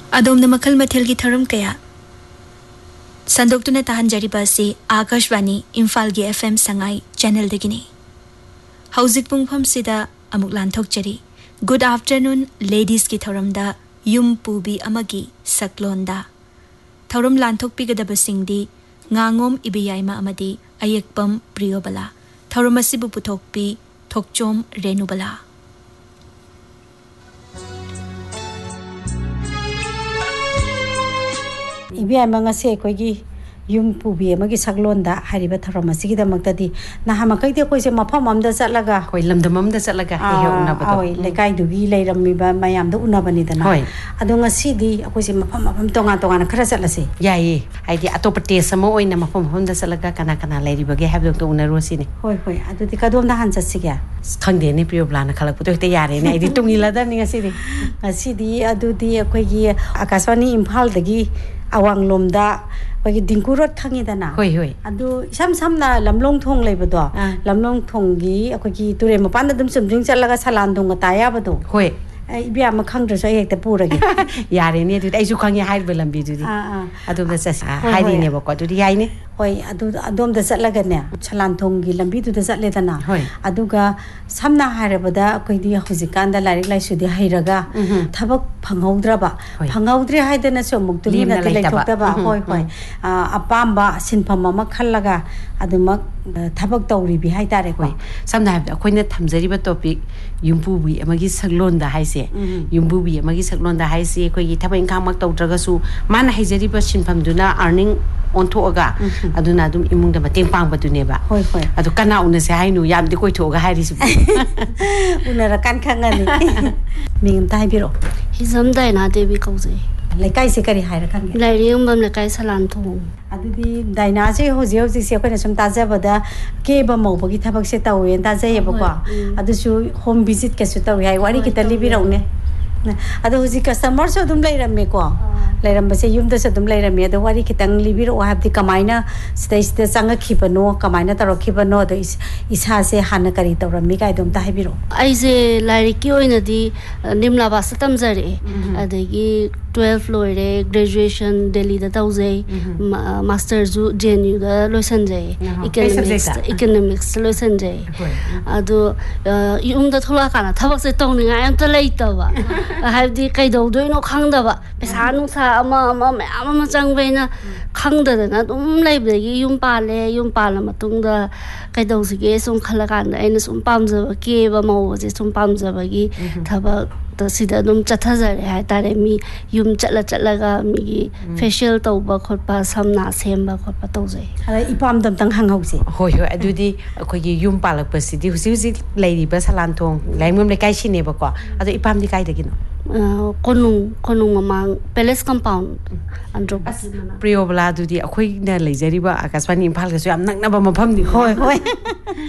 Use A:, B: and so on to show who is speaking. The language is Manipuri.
A: Adom na makal mathil ki tharam kaya. Sandoktu na tahanjariba si Akashvani Imphal gi FM Sangai channel degini. Hauzik pungpham sida amuk lanthok chari. Good afternoon ladies ki tharam da yum pubi amagi saklonda. Tharam lanthok pigadaba singdi ngangom ibiyaima amadi ayekpam priyobala. Tharam asibu puthokpi thokchom renubala.
B: Ibiyaima ngase koigi yum pubi amagi saklonda hariba tharam asigi damakdadi nahamakagdi koise mafam amda chatlaga
C: koi lamdam amda chatlaga heuna bado
B: oi lekai dugi leirammiba mayam da unabani dana
C: hoi
B: adu ngasidi koise mafam tonga tonga khara chatlase
C: yayi haidi atopa test ama oina mafam da chatlaga kana kana leiribage habdo to unaru sini
B: hoi hoi adu ti kadom da han chatsiga
C: khangde ni priyo plana khalak puto te yare ne aidi tungila da ni
B: ngasidi adu di koigi Akashvani Imphal dagi awang lomda koigi dingkurot thangidana
C: hoi hoi
B: adu samna lamlong thong leibado lamlong thonggi koigi ture mapanda dum sumjing chalaga salan dong taya bado
C: hoi
B: ibya ma khangdra so ekta puragi
C: yare ne adu aisu khangi hair lambi dudi adu da chas hairi ne ba ko dudi yai ne
B: hoi adu adom da chatlaga ne salan thonggi lambi du da chatledana aduga samna harabada koidi hujikan da larik laisudi hairaga thabak phanghaudra phanghaudre haidana so muktuli na leithokta ba hoi apamba sinpham ama khallaga adumak thabak tawri bi haitare ko
C: samna habda koina thamjari ba topic yumpubi amagi saglonda haise yumbubi amagi saglonda haise koigi thabak ingkhang mak tawdraga su mana haijari ba sinpham duna earning onthoga aduna dum imungda mateng pangba duneba
B: hoi
C: adu kana unase hainu yamdi koi thoga hairisi
B: unara kan khangani mingam tai biro
D: hizam daina devi kauje
B: lekai se kari haira kan
D: lairium bam lekai salan thong
B: adudi daina se hoji se koina sum taja bada ke ba mo bagi thabak se tawe ta jai ba ko adu su home visit ke su tawe hai wari ki tali biraune adu hoji customer so dum lairamme ko lairam se yum da se dum lairamme adu wari ki tang libir o habdi kamaina stage te sanga khibano kamaina taro khibano do isa se hana kari tawrammi kai dum ta habiro
D: ai je lairi ki oina di nimla ba satam jare adagi 12 loire graduation Delhi da tawje master ju JNU da loisan jai economics loisan jai adu yum da thola kana thabak se tong ninga am ta leitawa habdi kai do doino khangda ba pesa nu sa ama changbeina khangdadana dum leibdagi yum pala matungda kai do sige sum khalakan aina sum pamjaba ke ba mo je sum pamjaba gi thaba ta sida dum chathajare hai tare mi yum chatlaga mi facial tawba khotpa samna semba khotpa tawjai
B: ala ipam dam tang hanghause
C: hoi adudi akogi yum palak pasidi husi leiri ba salan thong laimum le kai sine ba ko adu ipam di kai dagino
D: konung amang palace compound andro
C: priyo bla dudi akoi na leijari ba Akashvani Imphal ga so yam nakna ba mafam di
B: hoi